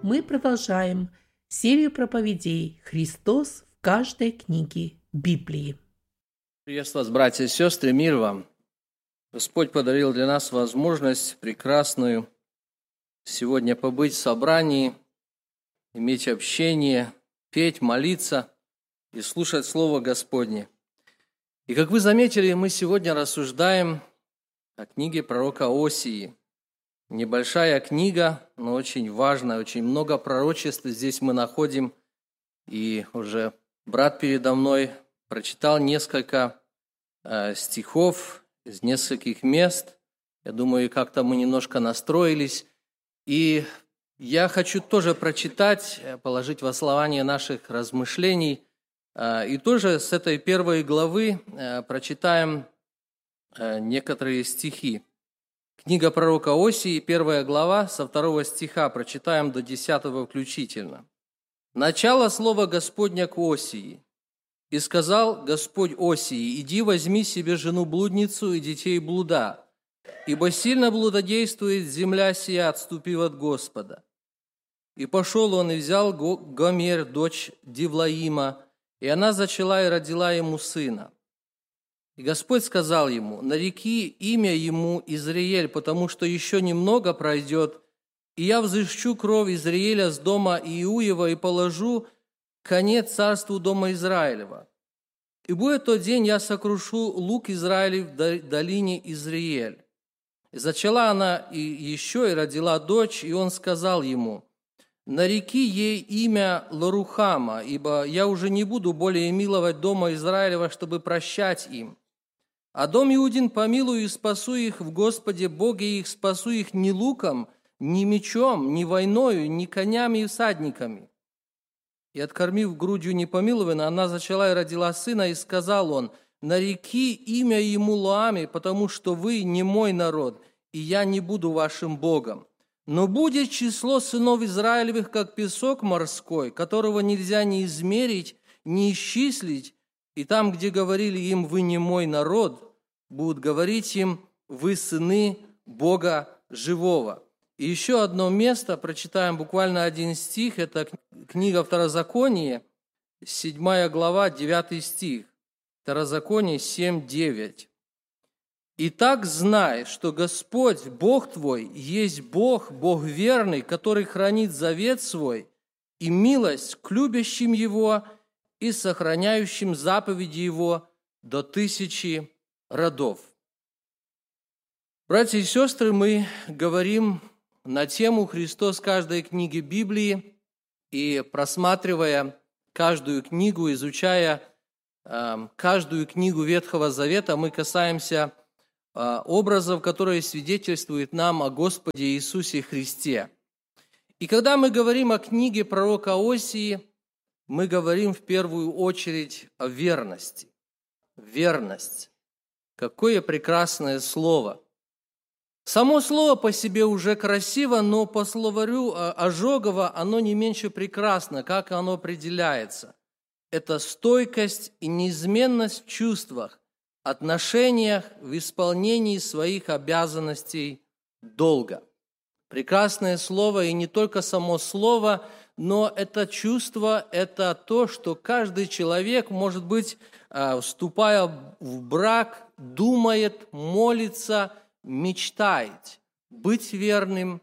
мы продолжаем серию проповедей «Христос в каждой книге Библии». Приветствую вас, братья и сестры, мир вам! Господь подарил для нас возможность прекрасную сегодня побыть в собрании, иметь общение, петь, молиться и слушать Слово Господне. И как вы заметили, мы сегодня рассуждаем о книге пророка Осии. Небольшая книга, но очень важная, очень много пророчеств здесь мы находим. И уже брат передо мной прочитал несколько стихов из нескольких мест. Я думаю, как-то мы немножко настроились. И я хочу тоже прочитать, положить в основание наших размышлений. И тоже с этой первой главы прочитаем некоторые стихи. Книга пророка Осии, 1 глава, со 2 стиха, прочитаем до 10 включительно. «Начало слова Господня к Осии. И сказал Господь Осии: иди, возьми себе жену-блудницу и детей блуда, ибо сильно блудодействует земля сия, отступив от Господа. И пошел он и взял Гомер, дочь Дивлаима, и она зачала и родила ему сына. И Господь сказал ему: нареки имя ему Израиль, потому что еще немного пройдет, и я взыщу кровь Израиля с дома Иуева и положу конец царству дома Израилева. И будет тот день, я сокрушу лук Израилев в долине Израиль. И зачала она и еще и родила дочь, и он сказал ему: нареки ей имя Лорухама, ибо я уже не буду более миловать дома Израилева, чтобы прощать им. А дом Иудин помилую и спасу их в Господе Боге их, спасу их ни луком, ни мечом, ни войною, ни конями и всадниками. И, откормив грудью непомилованно, она зачала и родила сына, и сказал он: нареки имя ему Лоами, потому что вы не мой народ, и я не буду вашим Богом. Но будет число сынов Израилевых, как песок морской, которого нельзя ни измерить, ни исчислить, и там, где говорили им: вы не мой народ, будут говорить им: вы сыны Бога живого». И еще одно место, прочитаем буквально один стих, это книга Второзаконие, 7 глава, 9 стих. Второзаконие 7:9. «Итак, знай, что Господь, Бог твой, есть Бог, Бог верный, который хранит завет свой и милость к любящим Его и сохраняющим заповеди Его до 1000 родов». Братья и сестры, мы говорим на тему «Христос в каждой книге Библии», и просматривая каждую книгу, изучая каждую книгу Ветхого Завета, мы касаемся образов, которые свидетельствуют нам о Господе Иисусе Христе. И когда мы говорим о книге пророка Осии, мы говорим в первую очередь о верности. Верность. Какое прекрасное слово! Само слово по себе уже красиво, но по словарю Ожогова оно не меньше прекрасно, как оно определяется. Это стойкость и неизменность в чувствах, отношениях, в исполнении своих обязанностей долга. Прекрасное слово, и не только само слово, но это чувство, это то, что каждый человек, может быть, вступая в брак, думает, молится, мечтает быть верным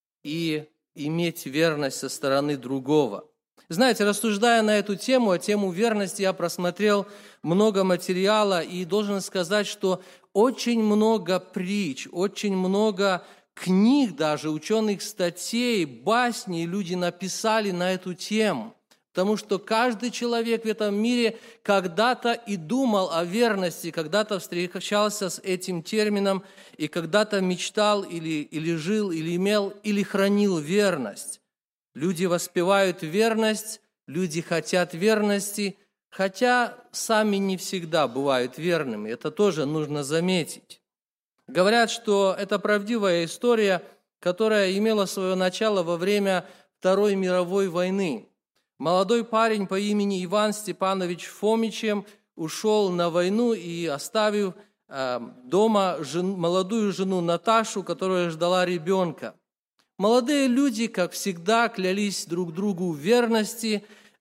и иметь верность со стороны другого. Знаете, рассуждая на эту тему, тему верности, я просмотрел много материала и должен сказать, что очень много притч, очень много книг, даже ученых статей, басней люди написали на эту тему. Потому что каждый человек в этом мире когда-то и думал о верности, когда-то встречался с этим термином и когда-то мечтал или жил, или имел, или хранил верность. Люди воспевают верность, люди хотят верности, хотя сами не всегда бывают верными. Это тоже нужно заметить. Говорят, что это правдивая история, которая имела свое начало во время Второй мировой войны. Молодой парень по имени Иван Степанович Фомичем ушел на войну и, оставив дома молодую жену Наташу, которая ждала ребенка. Молодые люди, как всегда, клялись друг другу в верности,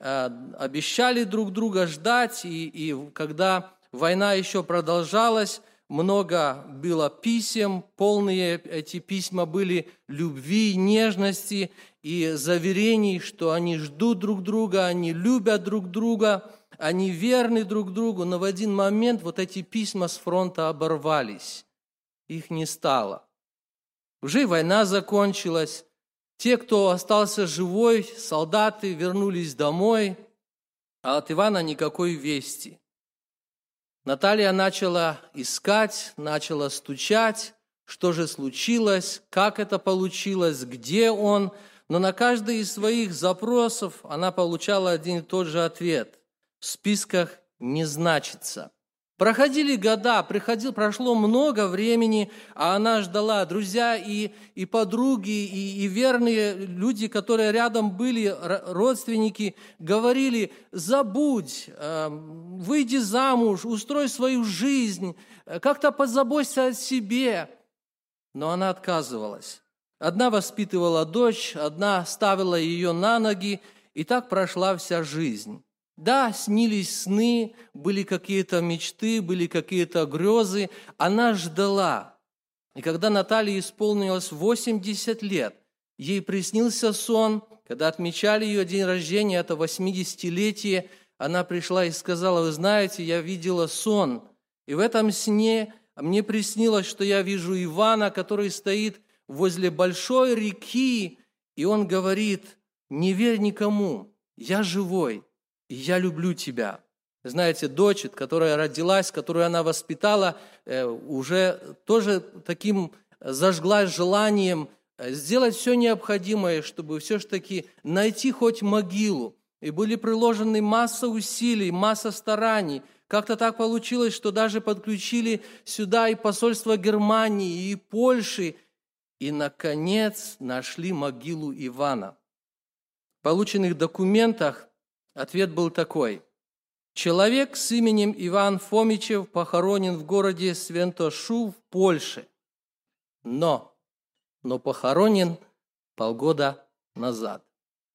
обещали друг друга ждать, и когда война еще продолжалась, много было писем, полные эти письма были любви, нежности и заверений, что они ждут друг друга, они любят друг друга, они верны друг другу, но в один момент вот эти письма с фронта оборвались, их не стало. Уже война закончилась, те, кто остался живой, солдаты вернулись домой, а от Ивана никакой вести. Наталья начала искать, начала стучать, что же случилось, как это получилось, где он. Но на каждый из своих запросов она получала один и тот же ответ. В списках не значится. Проходили года, прошло много времени, а она ждала. Друзья и подруги, и верные люди, которые рядом были, родственники, говорили: забудь, выйди замуж, устрой свою жизнь, как-то позаботься о себе. Но она отказывалась. Одна воспитывала дочь, одна ставила ее на ноги, и так прошла вся жизнь. Да, снились сны, были какие-то мечты, были какие-то грезы. Она ждала. И когда Наталье исполнилось 80 лет, ей приснился сон, когда отмечали ее день рождения, это 80-летие, она пришла и сказала: вы знаете, я видела сон, и в этом сне мне приснилось, что я вижу Ивана, который стоит возле большой реки, и он говорит: не верь никому, я живой. И я люблю тебя. Знаете, дочь, которая родилась, которую она воспитала, уже тоже таким зажглась желанием сделать все необходимое, чтобы все-таки найти хоть могилу. И были приложены масса усилий, масса стараний. Как-то так получилось, что даже подключили сюда и посольство Германии, и Польши. И, наконец, нашли могилу Ивана. В полученных документах ответ был такой: человек с именем Иван Фомичев похоронен в городе Святошу в Польше, но похоронен полгода назад.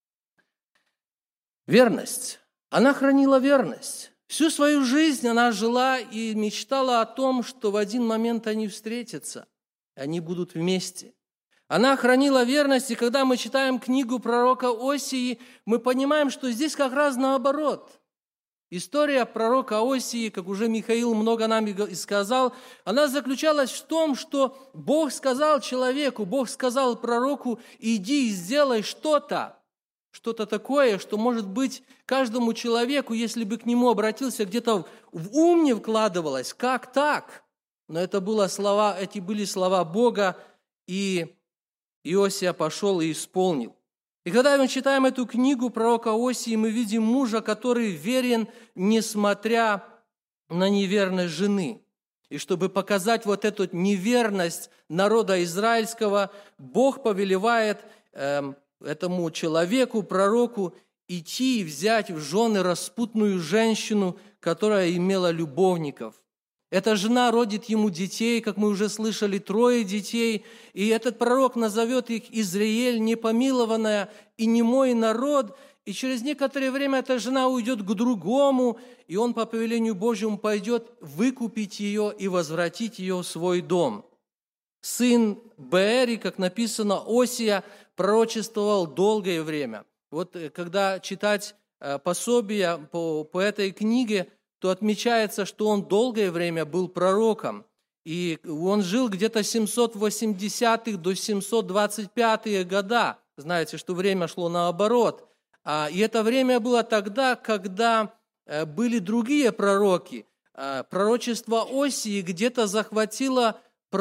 Верность. Она хранила верность. Всю свою жизнь она жила и мечтала о том, что в один момент они встретятся, они будут вместе. Она хранила верность, и когда мы читаем книгу пророка Осии, мы понимаем, что здесь как раз наоборот. История пророка Осии, как уже Михаил много нам и сказал, она заключалась в том, что Бог сказал человеку, Бог сказал пророку: иди и сделай что-то такое, что, может быть, каждому человеку, если бы к нему обратился, где-то в ум не вкладывалось, как так? Но эти были слова Бога, и Иосия пошел и исполнил. И когда мы читаем эту книгу пророка Осии, мы видим мужа, который верен, несмотря на неверность жены. И чтобы показать вот эту неверность народа израильского, Бог повелевает этому человеку, пророку, идти и взять в жены распутную женщину, которая имела любовников. Эта жена родит ему детей, как мы уже слышали, 3 детей, и этот пророк назовет их Израиль, непомилованная и немой народ, и через некоторое время эта жена уйдет к другому, и он по повелению Божьему пойдет выкупить ее и возвратить ее в свой дом. Сын Беэри, как написано, Осия, пророчествовал долгое время. Вот когда читать пособия по этой книге, то отмечается, что он долгое время был пророком. И он жил где-то с 780-х до 725-е года. Знаете, что время шло наоборот. И это время было тогда, когда были другие пророки. Пророчество Осии где-то захватило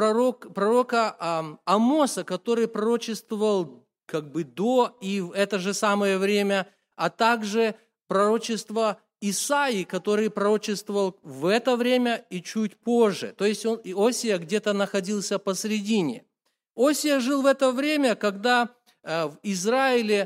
пророка Амоса, который пророчествовал как бы до и в это же самое время, а также пророчество Исаии, который пророчествовал в это время и чуть позже. То есть Осия где-то находился посредине. Осия жил в это время, когда Израиль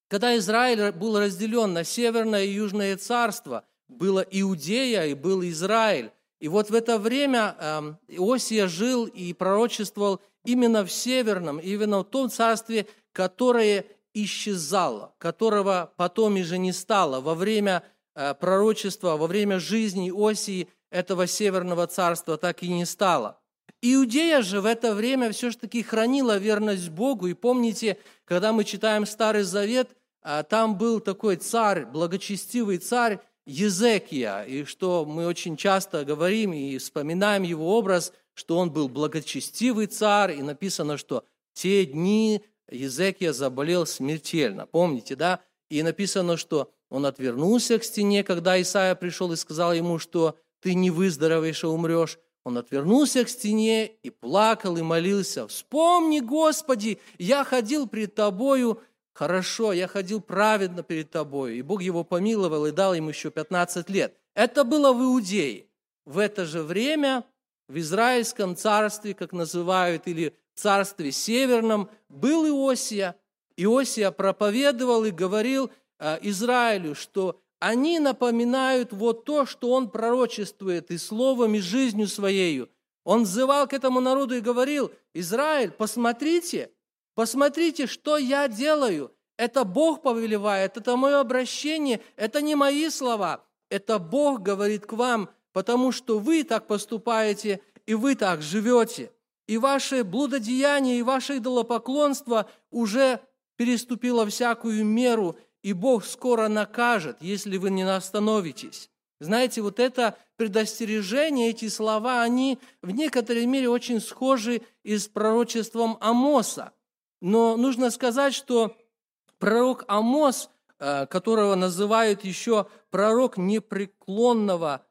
был разделен на Северное и Южное царство. Была Иудея и был Израиль. И вот в это время Осия жил и пророчествовал именно в Северном, именно в том царстве, которое исчезало, которого потом уже не стало во время пророчества, во время жизни Иосии этого Северного царства так и не стало. Иудея же в это время все-таки хранила верность Богу. И помните, когда мы читаем Старый Завет, там был такой царь, благочестивый царь Езекия, и что мы очень часто говорим и вспоминаем его образ, что он был благочестивый царь, и написано, что в те дни Езекия заболел смертельно. Помните, да? И написано, что он отвернулся к стене, когда Исаия пришел и сказал ему, что ты не выздоровеешь, а умрешь. Он отвернулся к стене и плакал, и молился. «Вспомни, Господи, я ходил пред Тобою хорошо, я ходил праведно перед Тобою». И Бог его помиловал и дал ему еще 15 лет. Это было в Иудее. В это же время в Израильском царстве, как называют, или в царстве Северном, был Иосия. Иосия проповедовал и говорил Израилю, что они напоминают вот то, что он пророчествует и словом, и жизнью своею. Он взывал к этому народу и говорил: «Израиль, посмотрите, что я делаю. Это Бог повелевает, это мое обращение, это не мои слова. Это Бог говорит к вам, потому что вы так поступаете, и вы так живете. И ваше блудодеяние, и ваше идолопоклонство уже переступило всякую меру, и Бог скоро накажет, если вы не остановитесь». Знаете, вот это предостережение, эти слова, они в некоторой мере очень схожи и с пророчеством Амоса. Но нужно сказать, что пророк Амос, которого называют еще пророк непреклонного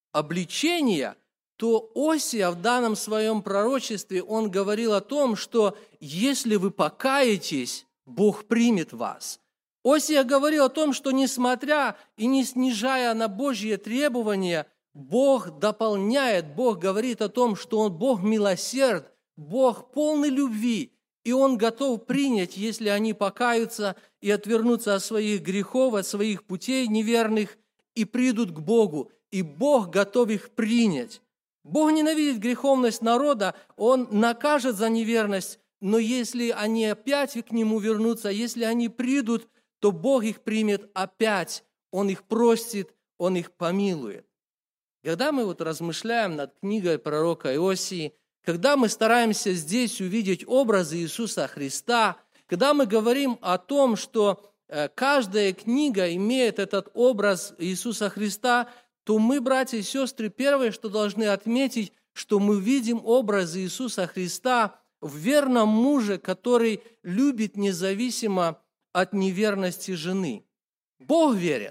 обличения, то Осия в данном своем пророчестве, он говорил о том, что если вы покаетесь, Бог примет вас. Осия говорил о том, что несмотря и не снижая на Божьи требования, Бог дополняет, Бог говорит о том, что Он Бог милосерд, Бог полный любви, и Он готов принять, если они покаются и отвернутся от своих грехов, от своих путей неверных, и придут к Богу, и Бог готов их принять. Бог ненавидит греховность народа, Он накажет за неверность, но если они опять к Нему вернутся, если они придут, то Бог их примет опять, Он их простит, Он их помилует. Когда мы размышляем над книгой пророка Иосии, когда мы стараемся здесь увидеть образы Иисуса Христа, когда мы говорим о том, что каждая книга имеет этот образ Иисуса Христа, то мы, братья и сестры, первое, что должны отметить, что мы видим образ Иисуса Христа в верном муже, который любит независимо от неверности жены. Бог верен.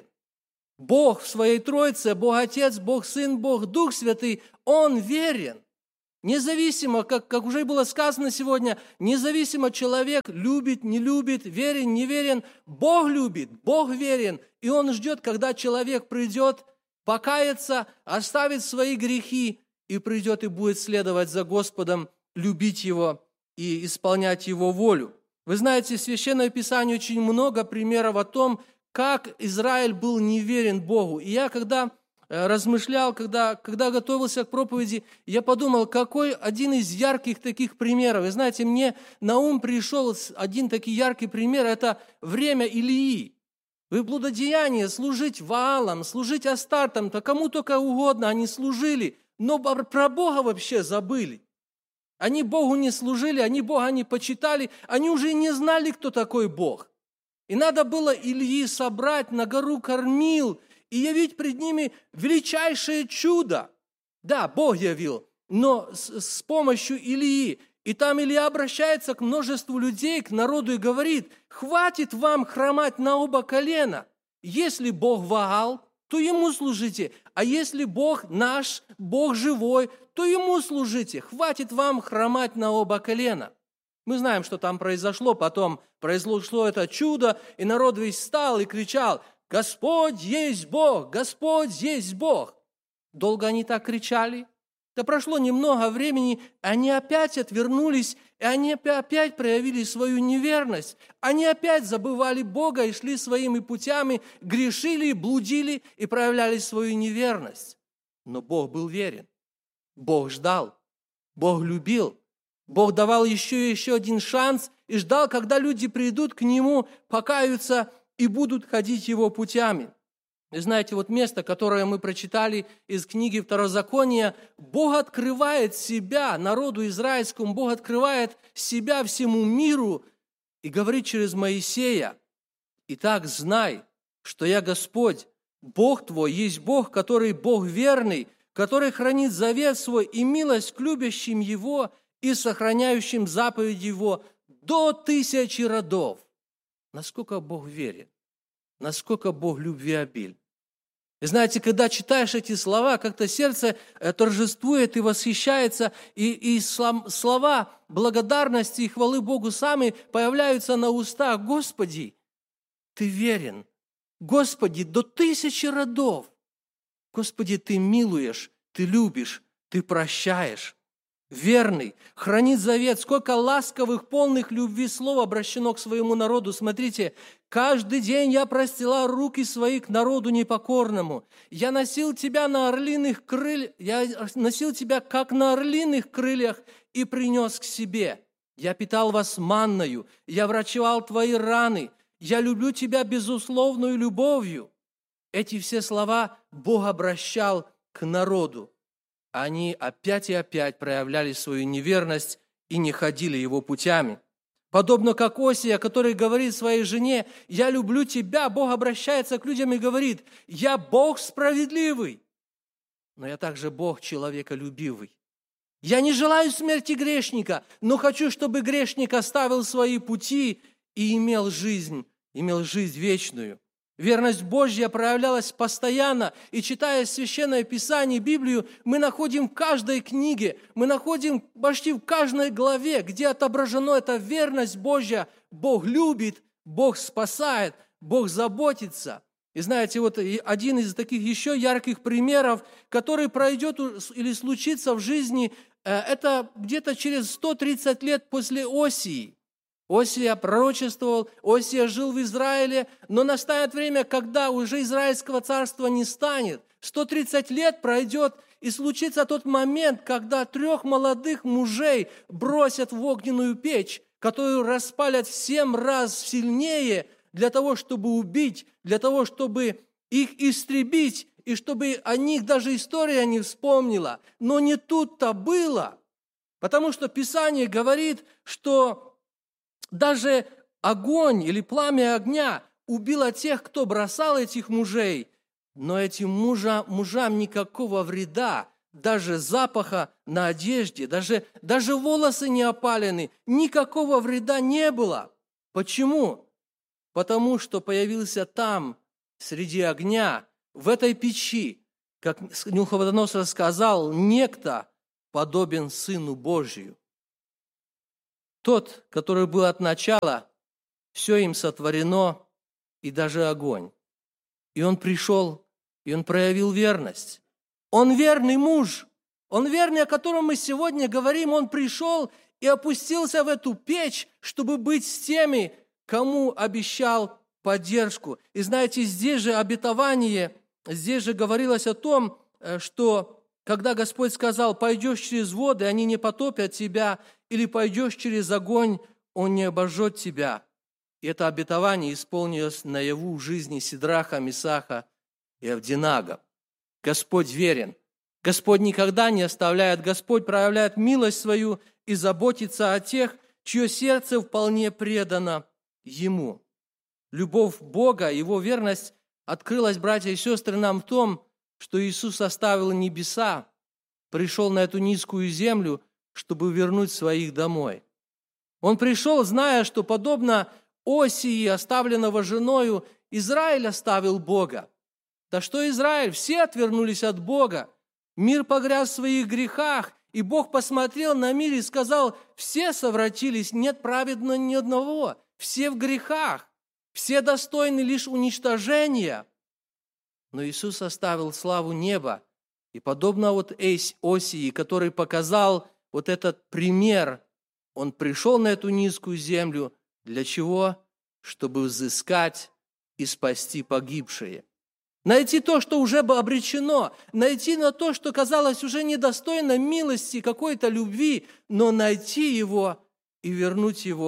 Бог в Своей Троице, Бог Отец, Бог Сын, Бог Дух Святый, Он верен. Независимо, как уже было сказано сегодня, независимо человек любит, не любит, верен, не верен, Бог любит, Бог верен, и Он ждет, когда человек придет, покается, оставит свои грехи и придет и будет следовать за Господом, любить Его и исполнять Его волю. Вы знаете, в Священном Писании очень много примеров о том, как Израиль был неверен Богу. И я, когда размышлял, когда готовился к проповеди, я подумал, какой один из ярких таких примеров. Вы знаете, мне на ум пришел один такой яркий пример, это время Илии. В блудодеянии служить Ваалам, служить Астартам, то кому только угодно они служили, но про Бога вообще забыли. Они Богу не служили, они Бога не почитали, они уже не знали, кто такой Бог. И надо было Илии собрать на гору Кормил и явить пред ними величайшее чудо. Да, Бог явил, но с помощью Илии. И там Илия обращается к множеству людей, к народу и говорит: «Хватит вам хромать на оба колена. Если Бог Ваал, то Ему служите, а если Бог наш, Бог живой, то Ему служите. Хватит вам хромать на оба колена». Мы знаем, что там произошло. Потом произошло это чудо, и народ весь встал и кричал: «Господь есть Бог! Господь есть Бог!» Долго они так кричали? Да прошло немного времени, они опять отвернулись, и они опять проявили свою неверность. Они опять забывали Бога и шли своими путями, грешили, блудили и проявляли свою неверность. Но Бог был верен. Бог ждал. Бог любил. Бог давал еще один шанс, и ждал, когда люди придут к Нему, покаются и будут ходить Его путями. И знаете, вот место, которое мы прочитали из книги Второзакония, Бог открывает себя народу израильскому, Бог открывает себя всему миру и говорит через Моисея: «Итак, знай, что я Господь, Бог твой, есть Бог, который Бог верный, который хранит завет свой и милость к любящим Его и сохраняющим заповеди Его до 1000 родов». Насколько Бог верен, насколько Бог любвеобилен. И знаете, когда читаешь эти слова, как-то сердце торжествует и восхищается, и слова благодарности и хвалы Богу сами появляются на устах. Господи, Ты верен. Господи, до 1000 родов. Господи, Ты милуешь, Ты любишь, Ты прощаешь. Верный, хранит завет. Сколько ласковых, полных любви слов обращено к своему народу. Смотрите, каждый день я простирал руки свои к народу непокорному. Я носил тебя на орлиных крыльях, я носил тебя, как на орлиных крыльях, и принес к себе. Я питал вас манною, я врачевал твои раны. Я люблю тебя безусловную любовью. Эти все слова Бог обращал к народу. Они опять и опять проявляли свою неверность и не ходили Его путями. Подобно как Осия, который говорит своей жене: «Я люблю тебя», Бог обращается к людям и говорит: «Я Бог справедливый, но я также Бог человеколюбивый. Я не желаю смерти грешника, но хочу, чтобы грешник оставил свои пути и имел жизнь вечную». Верность Божья проявлялась постоянно, и читая Священное Писание, Библию, мы находим в каждой книге, мы находим почти в каждой главе, где отображена эта верность Божья. Бог любит, Бог спасает, Бог заботится. И знаете, вот один из таких еще ярких примеров, который пройдет или случится в жизни, это где-то через 130 лет после Осии. Осия пророчествовал, Осия жил в Израиле, но настанет время, когда уже Израильского царства не станет. 130 лет пройдет, и случится тот момент, когда 3 молодых мужей бросят в огненную печь, которую распалят в 7 раз сильнее для того, чтобы убить, для того, чтобы их истребить, и чтобы о них даже история не вспомнила. Но не тут-то было, потому что Писание говорит, что даже огонь или пламя огня убило тех, кто бросал этих мужей, но этим мужам никакого вреда, даже запаха на одежде, даже волосы не опалены, никакого вреда не было. Почему? Потому что появился там, среди огня, в этой печи, как Навуходоносор сказал, некто подобен Сыну Божию. Тот, который был от начала, все им сотворено, и даже огонь. И он пришел, и он проявил верность. Он верный муж, он верный, о котором мы сегодня говорим. Он пришел и опустился в эту печь, чтобы быть с теми, кому обещал поддержку. И знаете, здесь же обетование, здесь же говорилось о том, что когда Господь сказал: «Пойдешь через воды, они не потопят тебя», или «Пойдешь через огонь, он не обожжет тебя». И это обетование исполнилось наяву в жизни Сидраха, Месаха и Авдинага. Господь верен. Господь никогда не оставляет. Господь проявляет милость свою и заботится о тех, чье сердце вполне предано Ему. Любовь Бога, Его верность открылась, братья и сестры, нам в том, что Иисус оставил небеса, пришел на эту низкую землю, чтобы вернуть своих домой. Он пришел, зная, что, подобно Осии, оставленного женою, Израиль оставил Бога. Да что Израиль? Все отвернулись от Бога. Мир погряз в своих грехах, и Бог посмотрел на мир и сказал: все совратились, нет праведного ни одного, все в грехах, все достойны лишь уничтожения. Но Иисус оставил славу неба, и подобно Осии, который показал вот этот пример, Он пришел на эту низкую землю. Для чего? Чтобы взыскать и спасти погибшие. Найти то, что уже бы обречено. Найти на то, что казалось уже недостойно милости, какой-то любви, но найти его и вернуть его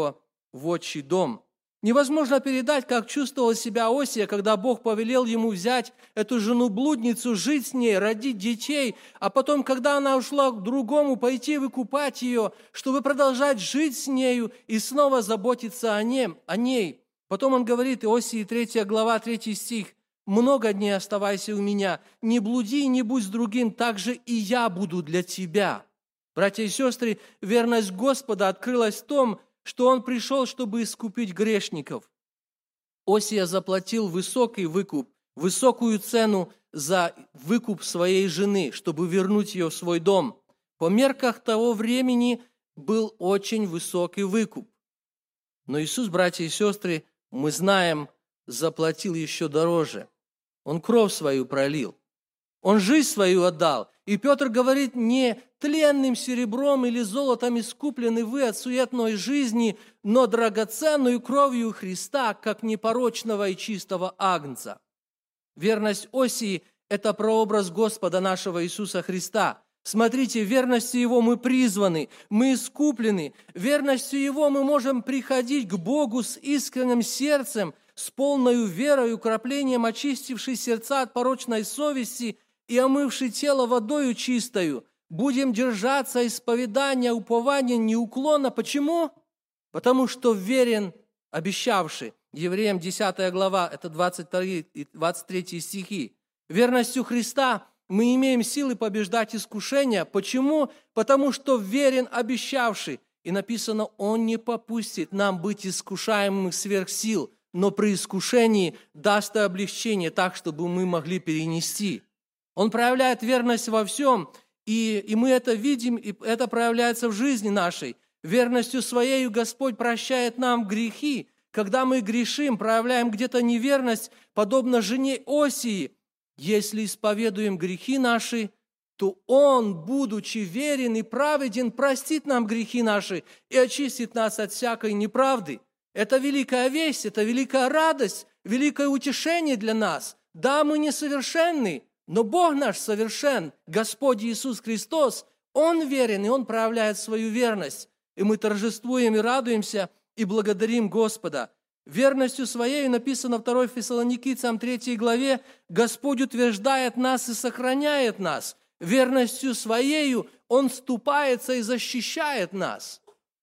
в отчий дом. Невозможно передать, как чувствовал себя Осия, когда Бог повелел ему взять эту жену-блудницу, жить с ней, родить детей, а потом, когда она ушла к другому, пойти выкупать ее, чтобы продолжать жить с нею и снова заботиться о ней. Потом он говорит, Осии 3 глава, 3 стих, «Много дней оставайся у меня, не блуди, не будь с другим, так же и я буду для тебя». Братья и сестры, верность Господа открылась в том, что Он пришел, чтобы искупить грешников. Осия заплатил высокий выкуп, высокую цену за выкуп своей жены, чтобы вернуть ее в свой дом. По мерках того времени был очень высокий выкуп. Но Иисус, братья и сестры, мы знаем, заплатил еще дороже. Он кровь свою пролил. Он жизнь свою отдал. И Петр говорит, не тленным серебром или золотом искуплены вы от суетной жизни, но драгоценную кровью Христа, как непорочного и чистого агнца. Верность Осии – это прообраз Господа нашего Иисуса Христа. Смотрите, верностью Его мы призваны, мы искуплены. Верностью Его мы можем приходить к Богу с искренним сердцем, с полною верой, укроплением очистившей сердца от порочной совести и омывший тело водою чистою, будем держаться исповедания, упования неуклонно. Почему? Потому что верен обещавший. Евреям 10 глава, это 22 и 23 стихи. Верностью Христа мы имеем силы побеждать искушения. Почему? Потому что верен обещавший. И написано, Он не попустит нам быть искушаемым сверх сил, но при искушении даст облегчение так, чтобы мы могли перенести. Он проявляет верность во всем, и мы это видим, и это проявляется в жизни нашей. Верностью Своей Господь прощает нам грехи. Когда мы грешим, проявляем где-то неверность, подобно жене Осии, если исповедуем грехи наши, то Он, будучи верен и праведен, простит нам грехи наши и очистит нас от всякой неправды. Это великая весть, это великая радость, великое утешение для нас. Да, мы несовершенны, но Бог наш совершен, Господь Иисус Христос, Он верен, и Он проявляет свою верность. И мы торжествуем и радуемся, и благодарим Господа. Верностью Своей, написано в 2 Фессалоникийцам 3 главе, Господь утверждает нас и сохраняет нас. Верностью Своею Он вступается и защищает нас.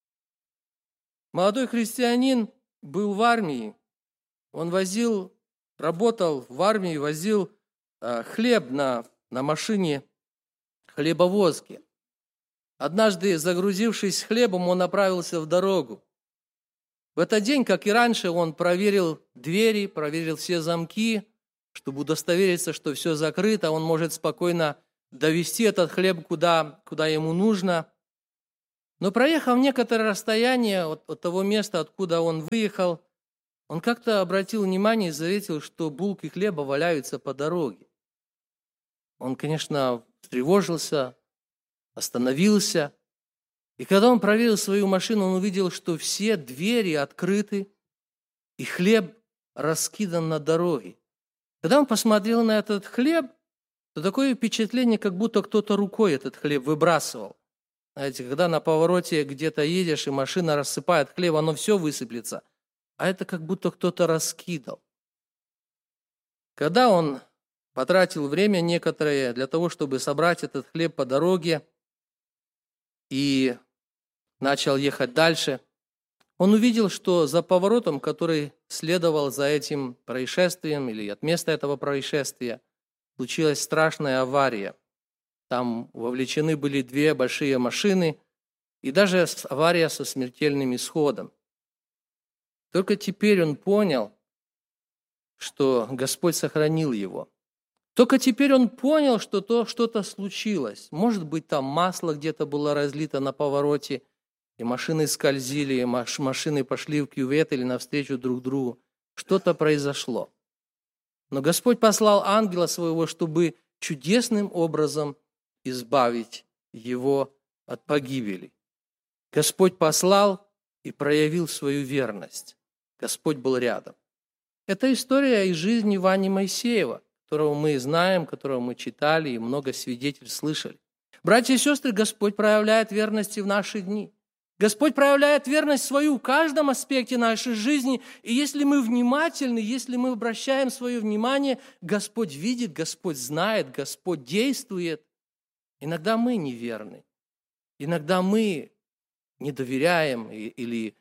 Молодой христианин был в армии. Он работал в армии, возил хлеб на машине хлебовозки. Однажды, загрузившись хлебом, он направился в дорогу. В этот день, как и раньше, он проверил двери, проверил все замки, чтобы удостовериться, что все закрыто, он может спокойно довести этот хлеб куда ему нужно. Но проехав некоторое расстояние от того места, откуда он выехал, он как-то обратил внимание и заметил, что булки хлеба валяются по дороге. Он, конечно, встревожился, остановился. И когда он проверил свою машину, он увидел, что все двери открыты, и хлеб раскидан на дороге. Когда он посмотрел на этот хлеб, то такое впечатление, как будто кто-то рукой этот хлеб выбрасывал. Знаете, когда на повороте где-то едешь, и машина рассыпает хлеб, оно все высыплется. А это как будто кто-то раскидал. Когда он потратил время некоторое для того, чтобы собрать этот хлеб по дороге и начал ехать дальше, он увидел, что за поворотом, который следовал за этим происшествием или от места этого происшествия, случилась страшная авария. Там вовлечены были 2 большие машины и даже авария со смертельным исходом. Только теперь он понял, что Господь сохранил его. Только теперь он понял, что что-то случилось. Может быть, там масло где-то было разлито на повороте, и машины скользили, и машины пошли в кювет или навстречу друг другу. Что-то произошло. Но Господь послал ангела своего, чтобы чудесным образом избавить его от погибели. Господь послал и проявил свою верность. Господь был рядом. Это история из жизни Вани Моисеева, которого мы знаем, которого мы читали и много свидетельств слышали. Братья и сестры, Господь проявляет верность и в наши дни. Господь проявляет верность свою в каждом аспекте нашей жизни. И если мы внимательны, если мы обращаем свое внимание, Господь видит, Господь знает, Господь действует. Иногда мы неверны. Иногда мы не доверяем или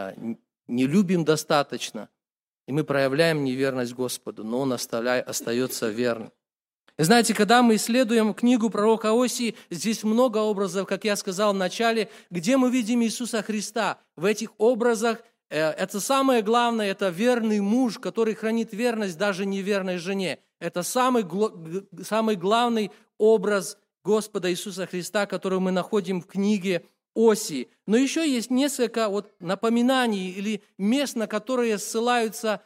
не любим достаточно. И мы проявляем неверность Господу, но Он остается верным. И знаете, когда мы исследуем книгу пророка Осии, здесь много образов, как я сказал в начале, где мы видим Иисуса Христа. В этих образах это самое главное, это верный муж, который хранит верность даже неверной жене. Это самый главный образ Господа Иисуса Христа, который мы находим в книге Осии. Но еще есть несколько напоминаний или мест, на которые ссылаются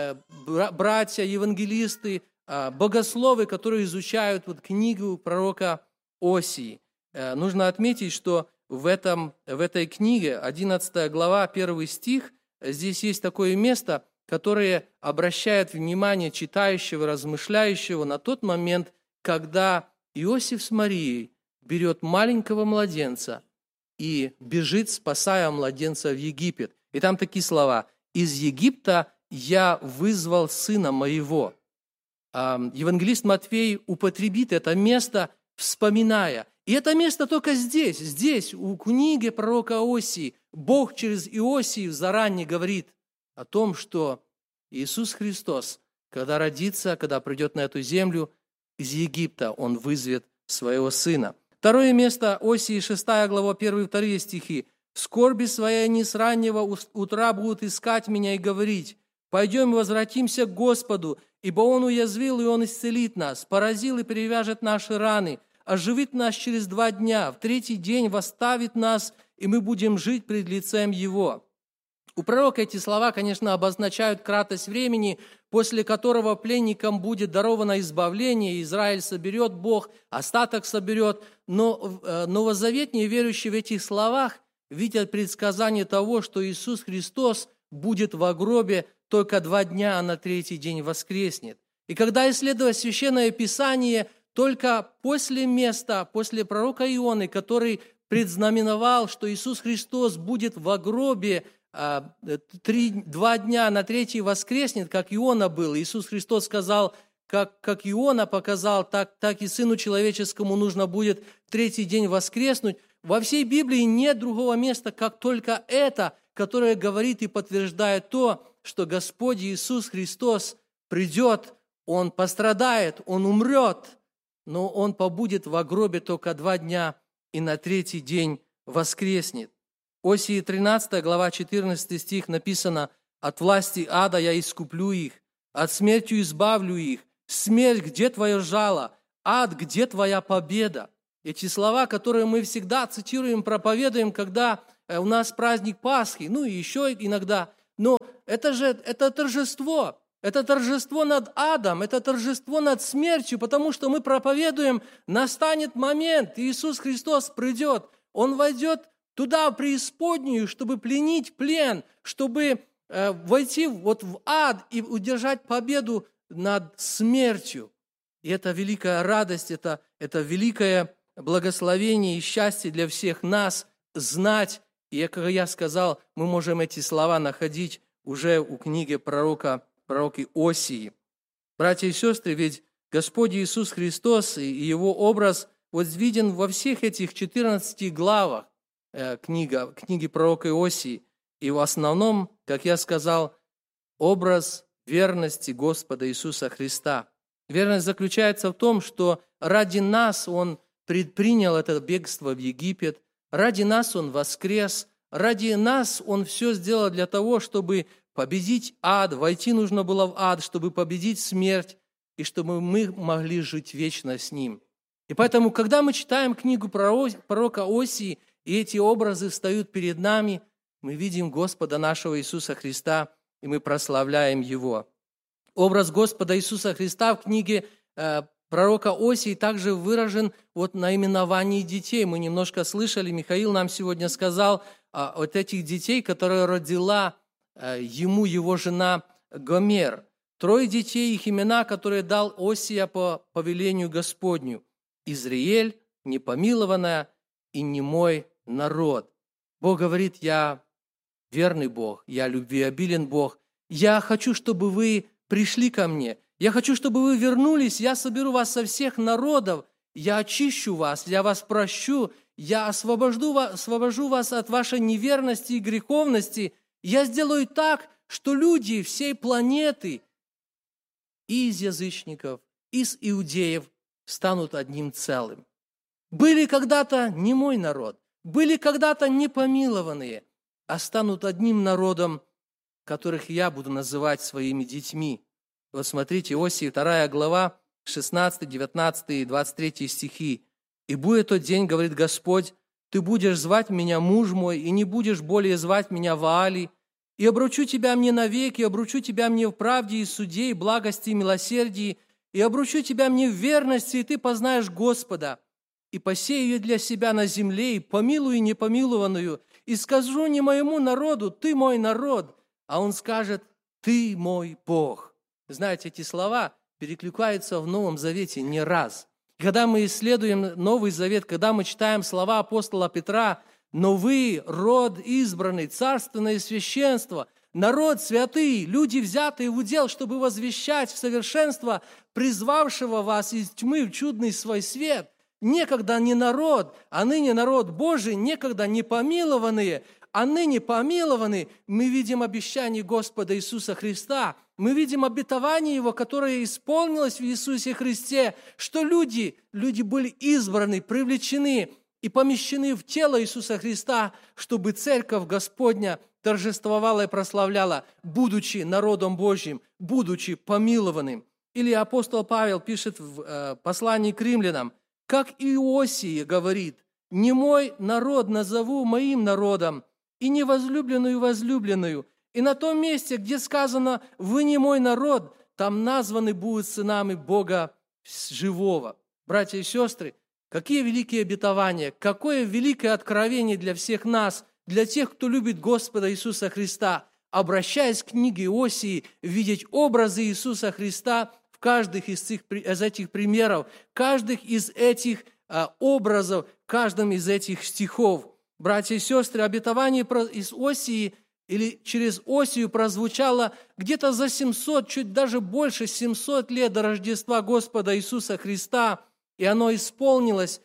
братья, евангелисты, богословы, которые изучают книгу пророка Осии. Нужно отметить, что в этой книге, 11 глава, 1 стих, здесь есть такое место, которое обращает внимание читающего, размышляющего на тот момент, когда Иосиф с Марией берет маленького младенца и бежит, спасая младенца в Египет. И там такие слова: «Из Египта я вызвал сына моего». Евангелист Матфей употребит это место, вспоминая. И это место только здесь, у книги пророка Осии. Бог через Иосию заранее говорит о том, что Иисус Христос, когда родится, когда придет на эту землю, из Египта Он вызовет своего сына. Второе место Осии, 6 глава, 1 и 2 стихи. «В скорби своей они с раннего утра будут искать меня и говорить: пойдем и возвратимся к Господу, ибо Он уязвил, и Он исцелит нас, поразил и перевяжет наши раны, оживит нас через 2 дня, в 3-й день восставит нас, и мы будем жить пред лицем Его». У пророка эти слова, конечно, обозначают кратость времени, после которого пленникам будет даровано избавление, Израиль соберет Бог, остаток соберет. Но новозаветные верующие в этих словах видят предсказание того, что Иисус Христос будет во гробе только 2 дня, а на 3-й день воскреснет. И когда исследовать Священное Писание, только после пророка Ионы, который предзнаменовал, что Иисус Христос будет во гробе 2 дня, на 3-й воскреснет, как Иона был. Иисус Христос сказал: как Иона показал, так и Сыну Человеческому нужно будет в 3-й день воскреснуть. Во всей Библии нет другого места, как только это, которое говорит и подтверждает то, что Господь Иисус Христос придет, Он пострадает, Он умрет, но Он побудет во гробе только 2 дня и на 3-й день воскреснет. Осии 13 глава 14 стих написано: «От власти ада я искуплю их, от смерти избавлю их. Смерть, где твое жало? Ад, где твоя победа?» Эти слова, которые мы всегда цитируем, проповедуем, когда у нас праздник Пасхи, и еще иногда. Но это торжество. Это торжество над адом, это торжество над смертью, потому что мы проповедуем: настанет момент, Иисус Христос придет, Он войдет туда, в преисподнюю, чтобы пленить плен, чтобы войти в ад и удержать победу над смертью. И это великая радость, это великое благословение и счастье для всех нас знать. И, как я сказал, мы можем эти слова находить уже у книги пророки Осии. Братья и сестры, ведь Господь Иисус Христос и Его образ виден во всех этих 14 главах книги пророка Осии. И в основном, как я сказал, образ верности Господа Иисуса Христа. Верность заключается в том, что ради нас Он предпринял это бегство в Египет, ради нас Он воскрес, ради нас Он все сделал для того, чтобы победить ад, войти нужно было в ад, чтобы победить смерть, и чтобы мы могли жить вечно с Ним. И поэтому, когда мы читаем книгу пророка Осии, и эти образы встают перед нами, мы видим Господа нашего Иисуса Христа, и мы прославляем Его. Образ Господа Иисуса Христа в книге пророка Осии также выражен наименовании детей. Мы немножко слышали, Михаил нам сегодня сказал от этих детей, которые родила ему его жена Гомер. 3 детей, их имена, которые дал Осия по повелению Господню: Изриэль, непомилованная, и немой народ. Бог говорит: я верный Бог, я любвеобилен Бог. Я хочу, чтобы вы пришли ко мне. Я хочу, чтобы вы вернулись. Я соберу вас со всех народов. Я очищу вас, я вас прощу. Я освобожу вас от вашей неверности и греховности. Я сделаю так, что люди всей планеты и из язычников, и из иудеев станут одним целым. Были когда-то не мой народ, были когда-то непомилованные, а станут одним народом, которых я буду называть своими детьми. Вот смотрите, Иосии 2 глава, 16, 19 и 23 стихи. «И будет тот день, говорит Господь, ты будешь звать меня муж мой, и не будешь более звать меня Ваали, и обручу тебя мне навеки, и обручу тебя мне в правде и суде, и благости, и милосердии, и обручу тебя мне в верности, и ты познаешь Господа, и посею ее для себя на земле, и помилую непомилованную, и скажу не моему народу, ты мой народ, а он скажет, ты мой Бог». Знаете, эти слова перекликаются в Новом Завете не раз. Когда мы исследуем Новый Завет, когда мы читаем слова апостола Петра: «Но вы, род избранный, царственное священство, народ святый, люди, взятые в удел, чтобы возвещать в совершенство призвавшего вас из тьмы в чудный свой свет». Некогда не народ, а ныне народ Божий, некогда не помилованные, а ныне помилованы. Мы видим обещание Господа Иисуса Христа, мы видим обетование Его, которое исполнилось в Иисусе Христе, что люди были избраны, привлечены и помещены в тело Иисуса Христа, чтобы Церковь Господня торжествовала и прославляла, будучи народом Божьим, будучи помилованным. Или апостол Павел пишет в послании к римлянам: «Как Иосия говорит, не мой народ назову моим народом, и невозлюбленную возлюбленную». И на том месте, где сказано «вы не мой народ», там названы будут сынами Бога живого. Братья и сестры, какие великие обетования, какое великое откровение для всех нас, для тех, кто любит Господа Иисуса Христа, обращаясь к книге Иосии, видеть образы Иисуса Христа в каждых из этих примеров, каждых из этих образов, каждом из этих стихов. Братья и сестры, обетование из Осии или через Осию прозвучало где-то за 700, чуть даже больше 700 лет до Рождества Господа Иисуса Христа, и оно исполнилось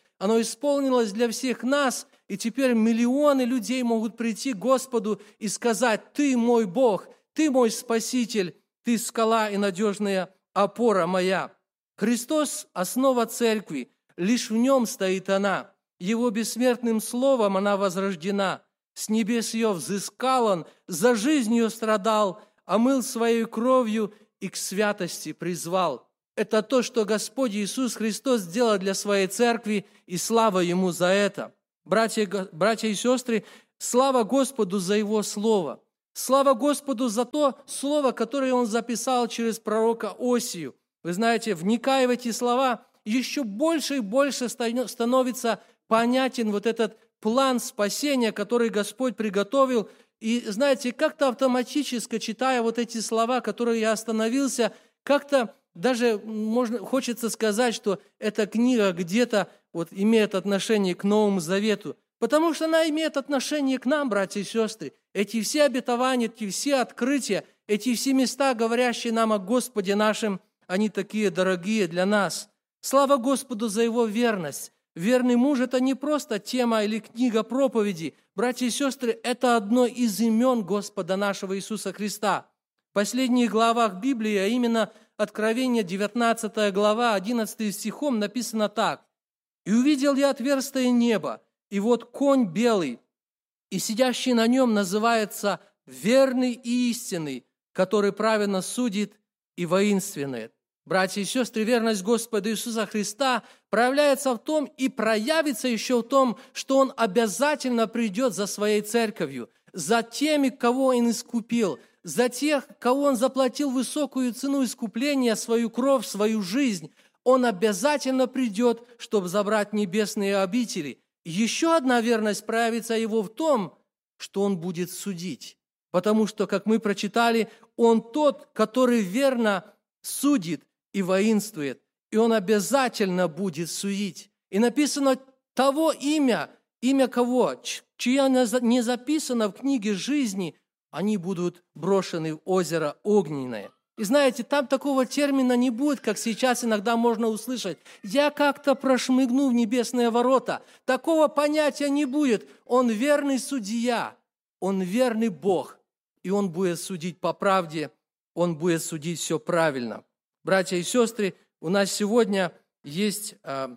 для всех нас, и теперь миллионы людей могут прийти к Господу и сказать: «Ты мой Бог, Ты мой Спаситель, Ты скала и надежная опора моя». Христос – основа Церкви, лишь в Нем стоит она. Его бессмертным словом она возрождена. С небес ее взыскал Он, за жизнь ее страдал, омыл своей кровью и к святости призвал. Это то, что Господь Иисус Христос сделал для своей церкви, и слава Ему за это. Братья и сестры, слава Господу за Его Слово. Слава Господу за то Слово, которое Он записал через пророка Осию. Вы знаете, вникая в эти слова, еще больше и больше становится понятен вот этот план спасения, который Господь приготовил. И, знаете, как-то автоматически, читая вот эти слова, которые я остановился, как-то даже хочется сказать, что эта книга где-то имеет отношение к Новому Завету, потому что она имеет отношение к нам, братья и сестры. Эти все обетования, эти все открытия, эти все места, говорящие нам о Господе нашем, они такие дорогие для нас. Слава Господу за Его верность. Верный муж – это не просто тема или книга проповеди. Братья и сестры, это одно из имен Господа нашего Иисуса Христа. В последних главах Библии, а именно Откровение, 19 глава, 11 стихом написано так. «И увидел я отверстие неба, и вот конь белый, и сидящий на нем называется верный и истинный, который праведно судит и воинственный». Братья и сестры, верность Господа Иисуса Христа проявляется в том и проявится еще в том, что Он обязательно придет за своей церковью, за теми, кого Он искупил, за тех, кого Он заплатил высокую цену искупления, свою кровь, свою жизнь. Он обязательно придет, чтобы забрать небесные обители. Еще одна верность проявится Его в том, что Он будет судить. Потому что, как мы прочитали, Он тот, который верно судит и воинствует, и Он обязательно будет судить. И написано, того имя Имя кого? Чье не записано в книге жизни, они будут брошены в озеро огненное. И знаете, там такого термина не будет, как сейчас иногда можно услышать. Я как-то прошмыгну в небесные ворота. Такого понятия не будет. Он верный судья, он верный Бог. И он будет судить по правде, он будет судить все правильно. Братья и сестры, у нас сегодня есть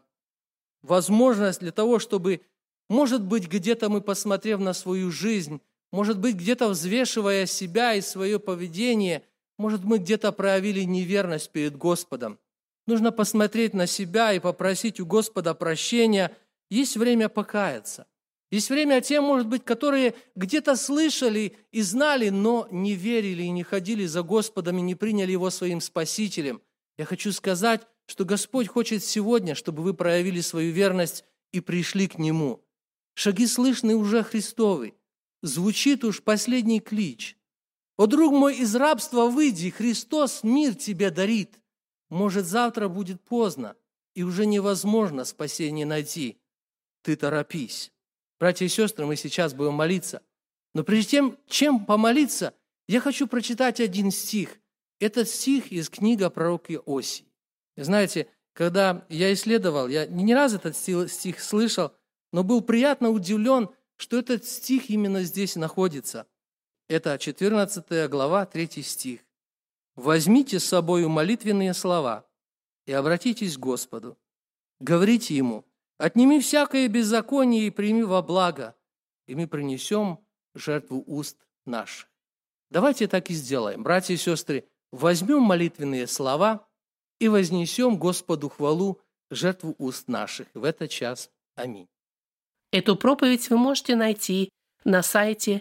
возможность для того, чтобы, может быть, где-то мы, посмотрев на свою жизнь, может быть, где-то взвешивая себя и свое поведение, может, мы где-то проявили неверность перед Господом. Нужно посмотреть на себя и попросить у Господа прощения. Есть время покаяться. Есть время тем, может быть, которые где-то слышали и знали, но не верили и не ходили за Господом и не приняли Его своим Спасителем. Я хочу сказать, что Господь хочет сегодня, чтобы вы проявили свою верность и пришли к Нему. Шаги слышны уже Христовы. Звучит уж последний клич. «О, друг мой, из рабства выйди, Христос мир тебе дарит. Может, завтра будет поздно, и уже невозможно спасение найти. Ты торопись». Братья и сестры, мы сейчас будем молиться. Но прежде тем, чем помолиться, я хочу прочитать один стих. Этот стих из книги пророка Иосии. Знаете, когда я исследовал, я не раз этот стих слышал, но был приятно удивлен, что этот стих именно здесь находится. Это 14 глава, 3 стих. «Возьмите с собой молитвенные слова и обратитесь к Господу. Говорите Ему: отними всякое беззаконие и прими во благо, и мы принесем жертву уст наших». Давайте так и сделаем. Братья и сестры, возьмем молитвенные слова и вознесем Господу хвалу, жертву уст наших в этот час. Аминь. Эту проповедь вы можете найти на сайте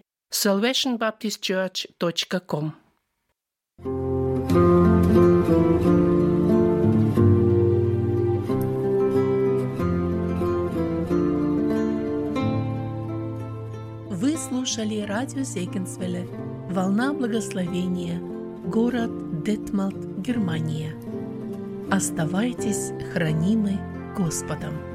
salvationbaptistchurch.com. Вы слушали радио Зегенсвелле, «Волна благословения», город Детмалт, Германия. Оставайтесь хранимы Господом.